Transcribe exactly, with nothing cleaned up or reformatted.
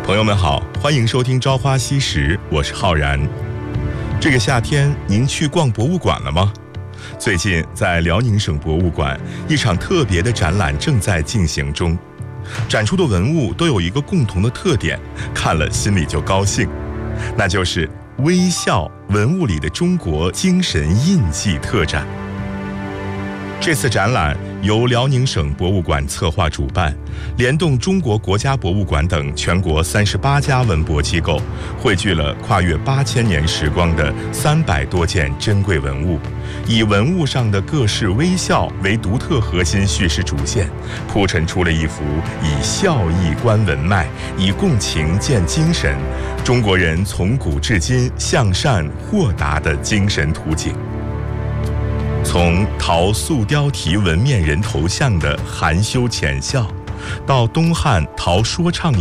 朋友们好，欢迎收听《朝花夕拾》，我是浩然。这个夏天，您去逛博物馆了吗？最近在辽宁省博物馆，一场特别的展览正在进行中。展出的文物都有一个共同的特点，看了心里就高兴，那就是微笑文物里的中国精神印记特展。这次展览由辽宁省博物馆策划主办，联动中国国家博物馆等全国三十八家文博机构，汇聚了跨越八千年时光的三百多件珍贵文物，以文物上的各式微笑为独特核心叙事主线，铺陈出了一幅以笑意观文脉，以共情见精神，中国人从古至今向善豁达的精神图景。从陶塑雕题纹面人头像的含羞浅笑，到东汉陶说唱